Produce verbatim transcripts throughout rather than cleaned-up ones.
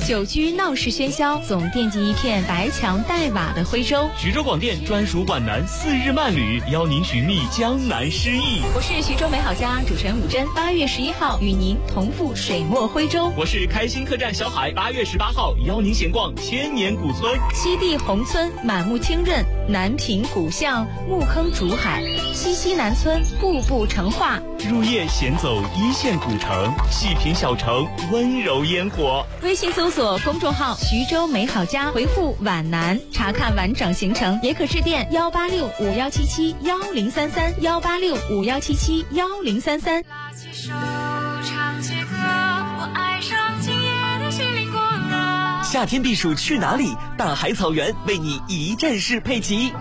久居闹市喧嚣，总惦记一片白墙黛瓦的徽州。 徐州广电专属皖南四日漫旅，邀您寻觅江南诗意。 我是徐州美好家主持人武珍，八月十一号与您同赴水墨徽州。 我是开心客栈小海，八月十八号邀您闲逛千年古村。 西递宏村满目清润，南平古巷木坑竹海，西溪南村步步成画。 入夜闲走一线古城，细品小城温柔烟火。 微信搜索公众号徐州美好家，回复皖南查看完整行程，也可致电幺八六五幺七七幺零三三幺八六五幺七七幺零三三。 拉起手唱起歌，我爱上今夜的心灵光啊。 夏天避暑去哪里？大海草原为你一站式配齐。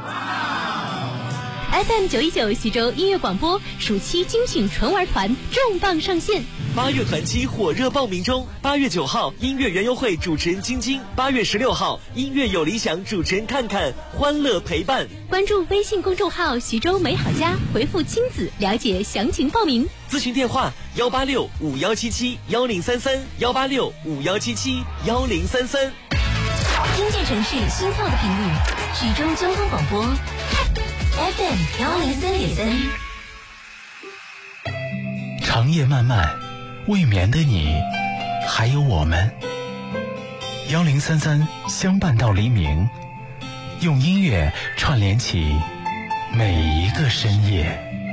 F M 九一九徐州音乐广播暑期精选纯玩团重磅上线， 八月团期火热报名中。八月九号，音乐园游会主持人晶晶；八月十六号，音乐有理想主持人看看，欢乐陪伴。 关注微信公众号徐州美好家，回复亲子了解详情报名。 咨询电话幺八六五幺七七幺零三三幺八六五幺七七幺零三三。 听见城市心跳的频率，徐州交通广播 F M 幺零三点三。 长夜漫漫，未眠的你，还有我们。幺零三三相伴到黎明，用音乐串联起每一个深夜。